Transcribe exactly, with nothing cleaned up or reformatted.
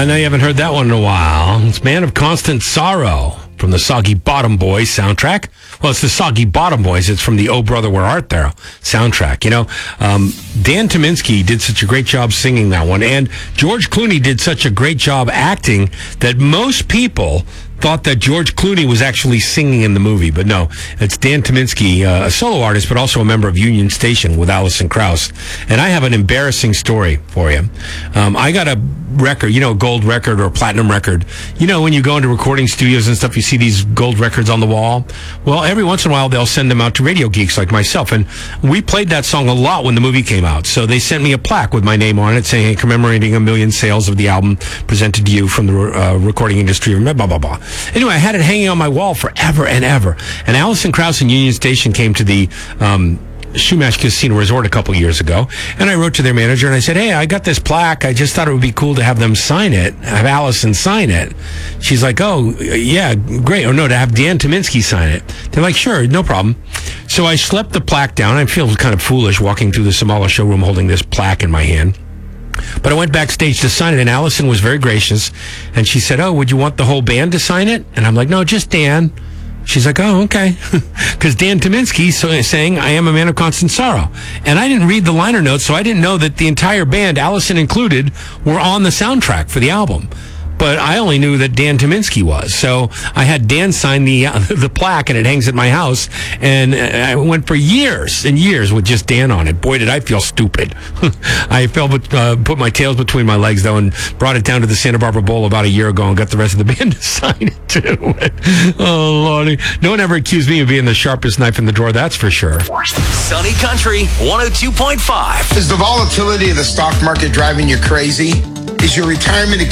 I know you haven't heard that one in a while. It's Man of Constant Sorrow from the Soggy Bottom Boys soundtrack. Well, it's the Soggy Bottom Boys. It's from the Oh Brother, Where Art Thou soundtrack. You know, um, Dan Tyminski did such a great job singing that one, and George Clooney did such a great job acting that most people thought that George Clooney was actually singing in the movie, but no, it's Dan Tyminski, uh, a solo artist, but also a member of Union Station with Alison Krauss. And I have an embarrassing story for you. Um, I got a record, you know, gold record or platinum record. You know, when you go into recording studios and stuff, you see these gold records on the wall. Well, every once in a while, they'll send them out to radio geeks like myself. And we played that song a lot when the movie came out. So they sent me a plaque with my name on it saying, hey, commemorating a million sales of the album presented to you from the uh, recording industry, blah, blah, blah, blah. Anyway, I had it hanging on my wall forever and ever. And Alison Krauss and Union Station came to the um, Shumash Casino Resort a couple years ago, and I wrote to their manager and I said, hey, I got this plaque. I just thought it would be cool to have them sign it, have Alison sign it. She's like, oh, yeah, great. Or no, to have Dan Tyminski sign it. They're like, sure, no problem. So I schlepped the plaque down. I feel kind of foolish walking through the Samala showroom holding this plaque in my hand. But I went backstage to sign it, and Alison was very gracious. And she said, oh, would you want the whole band to sign it? And I'm like, no, just Dan. She's like, oh, okay. Because Dan Tyminski is saying, I am a man of constant sorrow. And I didn't read the liner notes, so I didn't know that the entire band, Alison included, were on the soundtrack for the album. But I only knew that Dan Tyminski was. So I had Dan sign the uh, the plaque, and it hangs at my house. And I went for years and years with just Dan on it. Boy, did I feel stupid. I fell, uh, put my tails between my legs, though, and brought it down to the Santa Barbara Bowl about a year ago and got the rest of the band to sign it, too. Oh, Lordy. No one ever accused me of being the sharpest knife in the drawer, that's for sure. Sunny Country one oh two point five. Is the volatility of the stock market driving you crazy? Is your retirement